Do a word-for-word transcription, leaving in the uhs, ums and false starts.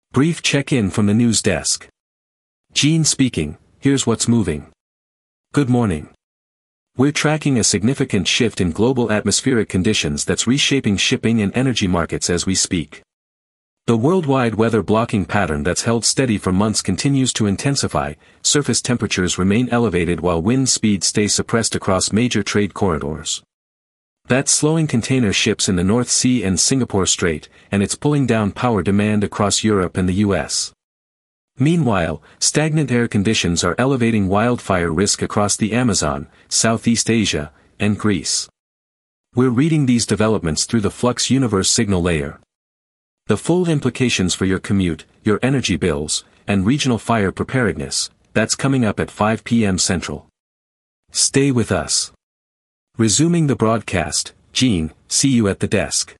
Brief check-in from the news desk. Gene speaking, here's what's moving. Good morning. We're tracking a significant shift in global atmospheric conditions that's reshaping shipping and energy markets as we speak. The worldwide weather blocking pattern that's held steady for months continues to intensify. Surface temperatures remain elevated while wind speeds stay suppressed across major trade corridors. That's slowing container ships in the North Sea and Singapore Strait, and it's pulling down power demand across Europe and the U S. Meanwhile, stagnant air conditions are elevating wildfire risk across the Amazon, Southeast Asia, and Greece. We're reading these developments through the Flux Universe signal layer. The full implications for your commute, your energy bills, and regional fire preparedness, that's coming up at five p m Central. Stay with us. Resuming the broadcast, Gene, see you at the desk.